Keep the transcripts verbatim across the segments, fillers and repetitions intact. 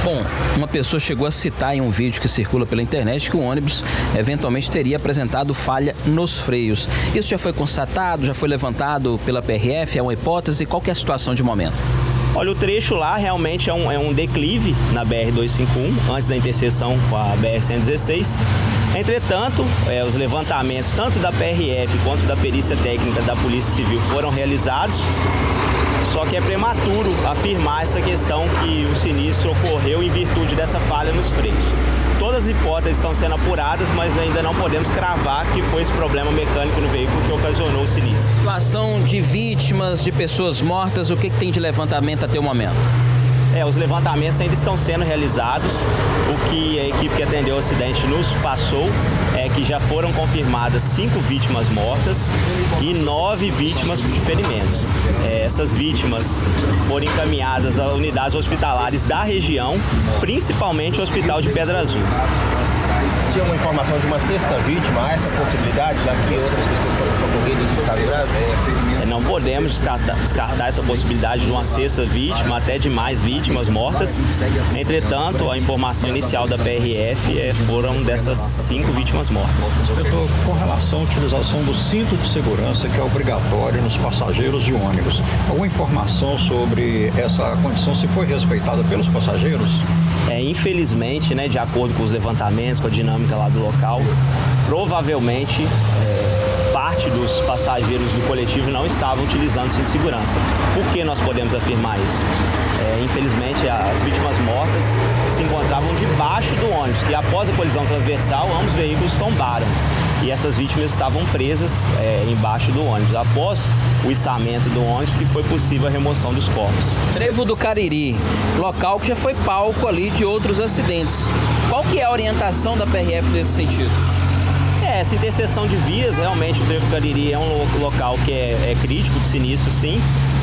Bom, uma pessoa chegou a citar em um vídeo que circula pela internet que o ônibus eventualmente teria apresentado falha nos freios. Isso já foi constatado, já foi levantado pela P R F? É uma hipótese? Qual que é a situação de momento? Olha, o trecho lá realmente é um, é um declive na B R duzentos e cinquenta e um, antes da interseção com a B R cento e dezesseis. Entretanto, é, os levantamentos tanto da P R F quanto da perícia técnica da Polícia Civil foram realizados, só que é prematuro afirmar essa questão que o sinistro ocorreu em virtude dessa falha nos freios. Todas as hipóteses estão sendo apuradas, mas ainda não podemos cravar que foi esse problema mecânico no veículo que ocasionou o sinistro. Situação de vítimas, de pessoas mortas, o que, que tem de levantamento até o momento? É, os levantamentos ainda estão sendo realizados. O que a equipe que atendeu o acidente nos passou é que já foram confirmadas cinco vítimas mortas e nove vítimas com ferimentos. É, essas vítimas foram encaminhadas a unidades hospitalares da região, principalmente o Hospital de Pedra Azul. Existia uma informação de uma sexta vítima, há essa possibilidade, já que outras pessoas foram socorridas em estado grave? Não podemos descartar, descartar essa possibilidade de uma sexta vítima, até de mais vítimas mortas. Entretanto, a informação inicial da P R F é, foram dessas cinco vítimas mortas. Doutor, com relação à utilização do cinto de segurança, que é obrigatório nos passageiros de ônibus, alguma informação sobre essa condição, se foi respeitada pelos passageiros? É, infelizmente, né, de acordo com os levantamentos, com a dinâmica lá do local, provavelmente é, parte dos passageiros do coletivo não estavam utilizando cinto de segurança. Por que nós podemos afirmar isso? É, infelizmente, as vítimas mortas se encontravam debaixo do ônibus, e após a colisão transversal, ambos veículos tombaram. E essas vítimas estavam presas é, embaixo do ônibus. Após o içamento do ônibus, que foi possível a remoção dos corpos. Trevo do Cariri, local que já foi palco ali de outros acidentes. Qual que é a orientação da P R F nesse sentido? É, essa interseção de vias, realmente o Trevo do Cariri é um local que é, é crítico de sinistro, sim.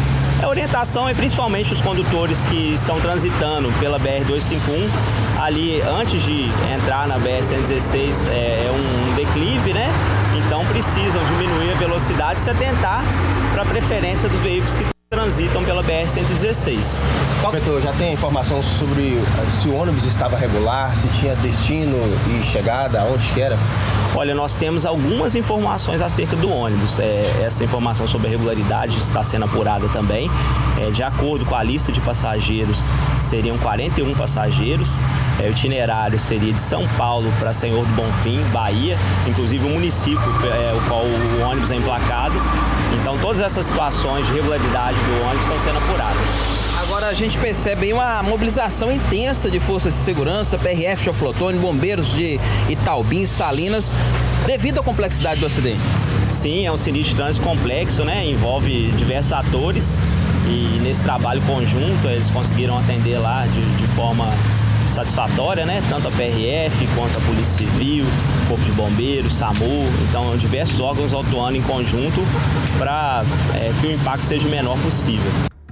A orientação é principalmente os condutores que estão transitando pela B R duzentos e cinquenta e um, ali antes de entrar na B R cento e dezesseis é, é um declive, né? Então precisam diminuir a velocidade e se atentar para a preferência dos veículos que transitam pela B R cento e dezesseis. Inspetor, já tem informação sobre se o ônibus estava regular, se tinha destino e chegada, aonde que era? Olha, nós temos algumas informações acerca do ônibus. É, essa informação sobre a regularidade está sendo apurada também. É, de acordo com a lista de passageiros, seriam quarenta e um passageiros. É, o itinerário seria de São Paulo para Senhor do Bonfim, Bahia, inclusive o município é, o qual o ônibus é emplacado. Então, todas essas situações de regularidade do ônibus estão sendo apuradas. Agora a gente percebe aí uma mobilização intensa de forças de segurança, P R F de Teoflotone, bombeiros de Itaubim, Salinas, devido à complexidade do acidente. Sim, é um sinistro de trânsito complexo, né? Envolve diversos atores e nesse trabalho conjunto eles conseguiram atender lá de, de forma satisfatória, né? Tanto a P R F quanto a Polícia Civil, Corpo de Bombeiros, SAMU, então diversos órgãos atuando em conjunto para é, que o impacto seja o menor possível.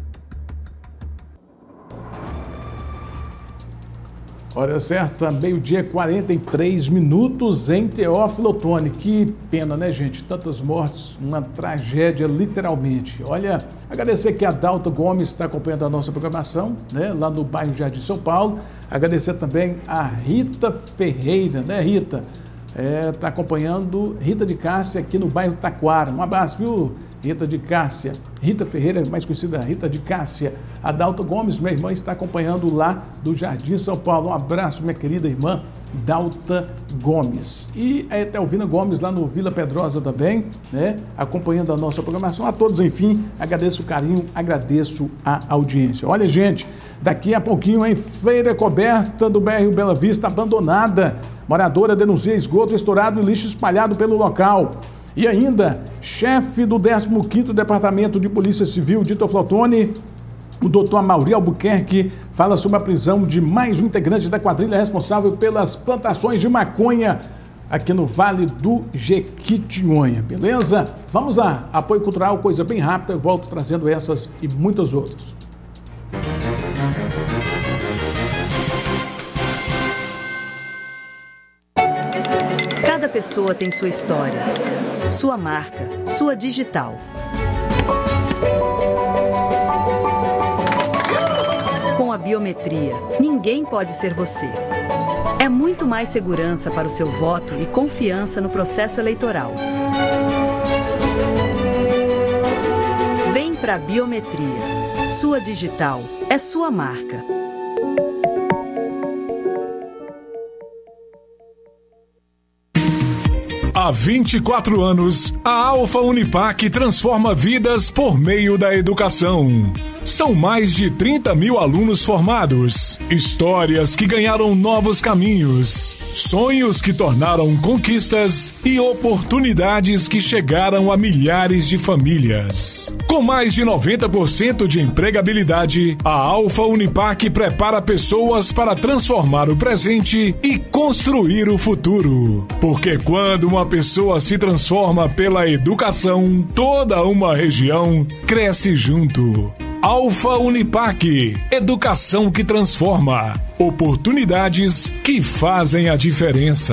Hora certa, meio-dia e quarenta e três minutos em Teófilo Otoni. Que pena, né, gente? Tantas mortes, uma tragédia, literalmente. Olha, agradecer que a Dalta Gomes está acompanhando a nossa programação, né, lá no bairro Jardim São Paulo. Agradecer também a Rita Ferreira, né, Rita? É, tá acompanhando Rita de Cássia aqui no bairro Taquara. Um abraço, viu, Rita de Cássia? Rita Ferreira, mais conhecida Rita de Cássia. A Dalta Gomes, minha irmã, está acompanhando lá do Jardim São Paulo. Um abraço, minha querida irmã Dalta Gomes. E a Etelvina Gomes, lá no Vila Pedrosa também, né? Acompanhando a nossa programação. A todos, enfim, agradeço o carinho, agradeço a audiência. Olha, gente, daqui a pouquinho, em Feira Coberta do bairro Bela Vista, abandonada. Moradora denuncia esgoto estourado e lixo espalhado pelo local. E ainda, chefe do décimo quinto Departamento de Polícia Civil de Teoflotone, o doutor Amaury Albuquerque, fala sobre a prisão de mais um integrante da quadrilha responsável pelas plantações de maconha aqui no Vale do Jequitinhonha, beleza? Vamos lá, apoio cultural, coisa bem rápida, eu volto trazendo essas e muitas outras. Cada pessoa tem sua história, sua marca, sua digital. Com a biometria, ninguém pode ser você. É muito mais segurança para o seu voto e confiança no processo eleitoral. Vem para a biometria. Sua digital é sua marca. Há vinte e quatro anos, a Alfa Unipac transforma vidas por meio da educação. São mais de trinta mil alunos formados, histórias que ganharam novos caminhos, sonhos que tornaram conquistas e oportunidades que chegaram a milhares de famílias. Com mais de noventa por cento de empregabilidade, a Alfa Unipac prepara pessoas para transformar o presente e construir o futuro. Porque quando uma pessoa se transforma pela educação, toda uma região cresce junto. Alfa Unipac, educação que transforma, oportunidades que fazem a diferença.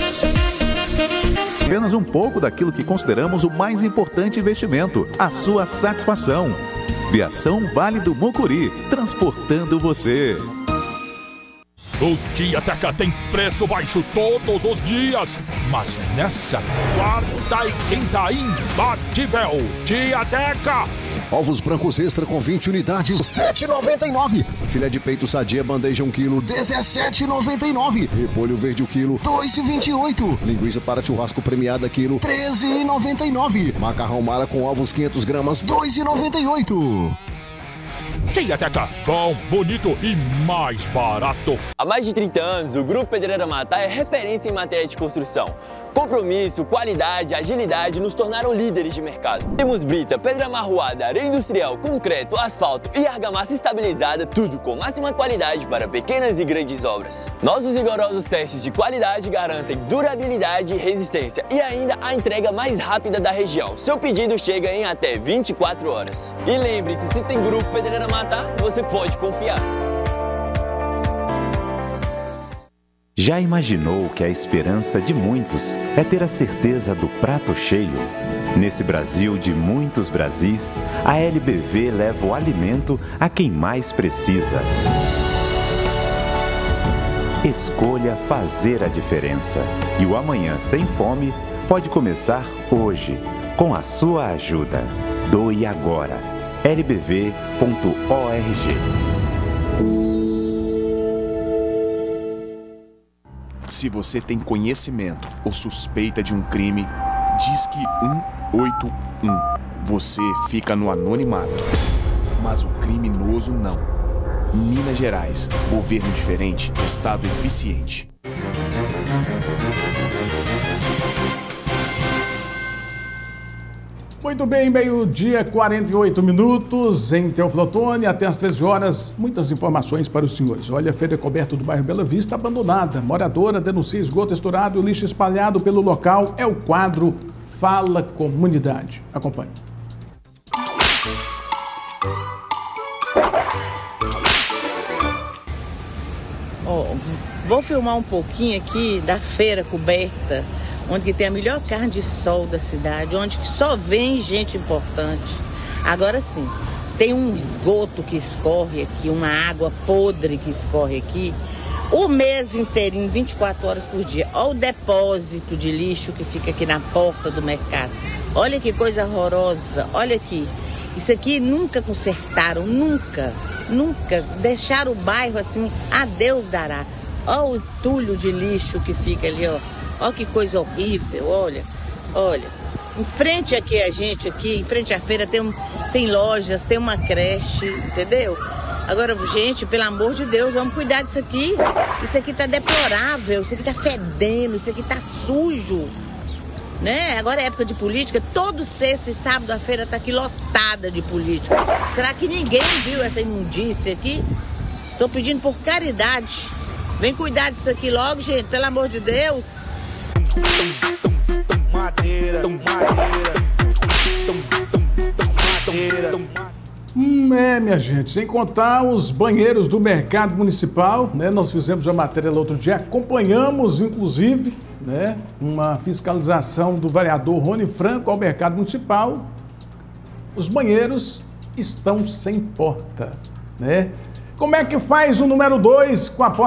Apenas um pouco daquilo que consideramos o mais importante investimento, a sua satisfação. Viação Vale do Mucuri, transportando você. O Diateca tem preço baixo todos os dias, mas nessa quarta e quinta imbatível, Diateca. Ovos brancos extra com vinte unidades, sete reais e noventa e nove centavos. Filé de peito sadia bandeja um quilo, dezessete reais e noventa e nove centavos. Repolho verde o quilo, dois reais e vinte e oito centavos. Linguiça para churrasco premiada quilo, treze reais e noventa e nove centavos. Macarrão mara com ovos quinhentas gramas, dois reais e noventa e oito centavos. Diateca, bom, bonito e mais barato. Há mais de trinta anos, o Grupo Pedreira Matá é referência em matéria de construção. Compromisso, qualidade, agilidade nos tornaram líderes de mercado. Temos brita, pedra amarroada, areia industrial, concreto, asfalto e argamassa estabilizada, tudo com máxima qualidade para pequenas e grandes obras. Nossos rigorosos testes de qualidade garantem durabilidade e resistência e ainda a entrega mais rápida da região. Seu pedido chega em até vinte e quatro horas. E lembre-se, se tem Grupo Pedreira Matá, você pode confiar. Já imaginou que a esperança de muitos é ter a certeza do prato cheio? Nesse Brasil de muitos Brasis, a L B V leva o alimento a quem mais precisa. Escolha fazer a diferença. E o amanhã sem fome pode começar hoje, com a sua ajuda. Doe agora. L B V ponto org. Se você tem conhecimento ou suspeita de um crime, Disque um oito um. Você fica no anonimato. Mas o criminoso não. Minas Gerais. Governo diferente, Estado eficiente. Muito bem, meio-dia, quarenta e oito minutos em Teófilo Otoni, até às treze horas. Muitas informações para os senhores. Olha, a feira coberta do bairro Bela Vista abandonada. Moradora denuncia esgoto estourado e o lixo espalhado pelo local. É o quadro Fala Comunidade. Acompanhe. Oh, vou filmar um pouquinho aqui da feira coberta, onde tem a melhor carne de sol da cidade, onde só vem gente importante. Agora sim, tem um esgoto que escorre aqui, uma água podre que escorre aqui, o mês inteirinho, vinte e quatro horas por dia. Olha o depósito de lixo que fica aqui na porta do mercado. Olha que coisa horrorosa, olha aqui. Isso aqui nunca consertaram, nunca, nunca. Deixaram o bairro assim, a Deus dará. Olha o entulho de lixo que fica ali, ó. Olha que coisa horrível, olha, olha. Em frente aqui a gente, aqui, em frente à feira, tem, um, tem lojas, tem uma creche, entendeu? Agora, gente, pelo amor de Deus, vamos cuidar disso aqui. Isso aqui tá deplorável, isso aqui tá fedendo, isso aqui tá sujo, né? Agora é época de política, todo sexta e sábado a feira tá aqui lotada de políticos. Será que ninguém viu essa imundícia aqui? Tô pedindo por caridade. Vem cuidar disso aqui logo, gente, pelo amor de Deus. Madeira, madeira, madeira. Hum, é, minha gente, sem contar os banheiros do mercado municipal, né? Nós fizemos a matéria lá outro dia, acompanhamos, inclusive, né, uma fiscalização do vereador Rony Franco ao mercado municipal. Os banheiros estão sem porta, né? Como é que faz o número dois com a porta